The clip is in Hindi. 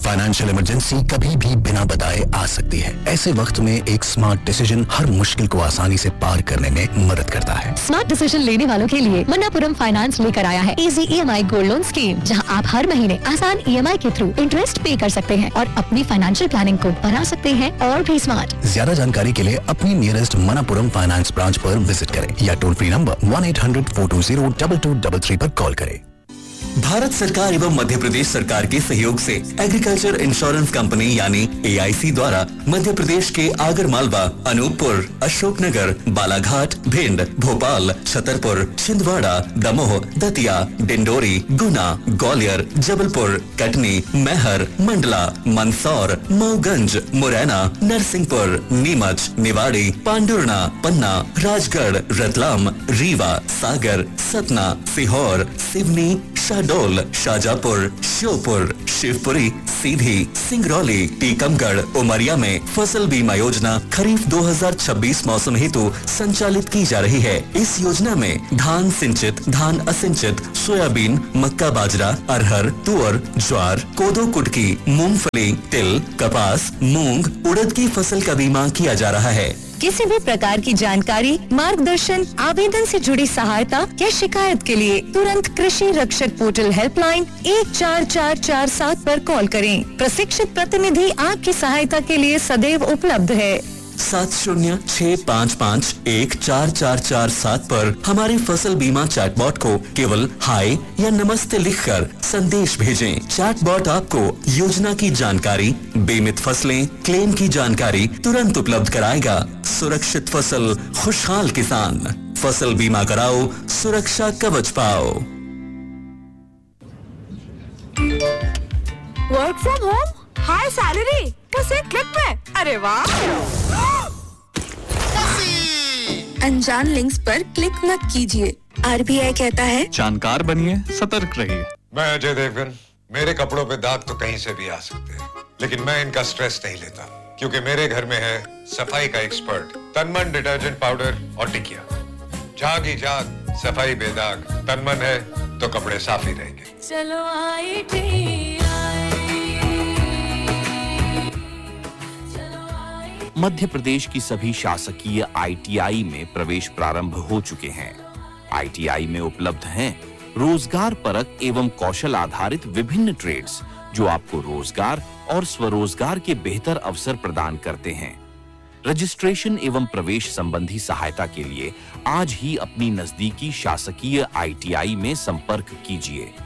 फाइनेंशियल इमरजेंसी कभी भी बिना बताए आ सकती है। ऐसे वक्त में एक स्मार्ट डिसीजन हर मुश्किल को आसानी से पार करने में मदद करता है। स्मार्ट डिसीजन लेने वालों के लिए मन्नापुरम फाइनेंस लेकर आया है easy EMI gold loan scheme, जहां आप हर महीने आसान EMI के थ्रू इंटरेस्ट पे कर सकते हैं और अपनी फाइनेंशियल प्लानिंग को बना सकते हैं और भी स्मार्ट। ज्यादा जानकारी के लिए अपनी नियरेस्ट मन्नापुरम फाइनेंस ब्रांच पर विजिट करें या टोल फ्री नंबर 1-800-420-2222 पर कॉल करें। भारत सरकार एवं मध्य प्रदेश सरकार के सहयोग से एग्रीकल्चर इंश्योरेंस कंपनी यानी AIC द्वारा मध्य प्रदेश के आगरमालवा, अनूपपुर, अशोकनगर, बालाघाट, भिंड, भोपाल, छतरपुर, छिंदवाड़ा, दमोह, दतिया, डिंडोरी, गुना, ग्वालियर, जबलपुर, कटनी, मैहर, मंडला, मंदसौर, मऊगंज, मुरैना, नरसिंहपुर, नीमच, निवाड़ी, पांडुरना, पन्ना, राजगढ़, रतलाम, रीवा, सागर, सतना, सीहोर, सिवनी, शहडोल, शाजापुर, श्योपुर, शिवपुरी, सीधी, सिंगरौली, टीकमगढ़, उमरिया में फसल बीमा योजना खरीफ 2026 मौसम हेतु संचालित की जा रही है। इस योजना में धान सिंचित, धान असिंचित, सोयाबीन, मक्का, बाजरा, अरहर, तुअर, ज्वार, कोदो, कुटकी, मूंगफली, तिल, कपास, मूंग, उड़द की फसल का बीमा किया जा रहा है। किसी भी प्रकार की जानकारी, मार्गदर्शन, आवेदन से जुड़ी सहायता या शिकायत के लिए तुरंत कृषि रक्षक पोर्टल हेल्पलाइन 14447 पर कॉल करें। प्रशिक्षित प्रतिनिधि आपकी सहायता के लिए सदैव उपलब्ध है। 7065514447 पर हमारे फसल बीमा चैटबॉट को केवल हाय या नमस्ते लिखकर संदेश भेजें। चैटबॉट आपको योजना की जानकारी, बीमित फसलें, क्लेम की जानकारी तुरंत उपलब्ध कराएगा। सुरक्षित फसल, खुशहाल किसान। फसल बीमा कराओ, सुरक्षा कवच पाओ। Work from home, high salary, बस एक क्लिक में। अरे वाह! अनजान लिंक्स पर क्लिक मत कीजिए। RBI कहता है जानकार बनिए, सतर्क रहिए। मैं अजय देवगन। मेरे कपड़ों पे दाग तो कहीं से भी आ सकते हैं, लेकिन मैं इनका स्ट्रेस नहीं लेता, क्योंकि मेरे घर में है सफाई का एक्सपर्ट तनमन डिटर्जेंट पाउडर और टिकिया। जाग ही जाग, सफाई बेदाग, तनमन है तो कपड़े साफ ही रहेंगे। चलो मध्य प्रदेश की सभी शासकीय ITI में प्रवेश प्रारंभ हो चुके हैं। ITI में उपलब्ध हैं रोजगार परक एवं कौशल आधारित विभिन्न ट्रेड्स, जो आपको रोजगार और स्वरोजगार के बेहतर अवसर प्रदान करते हैं। रजिस्ट्रेशन एवं प्रवेश संबंधी सहायता के लिए आज ही अपनी नजदीकी शासकीय ITI में संपर्क कीजिए।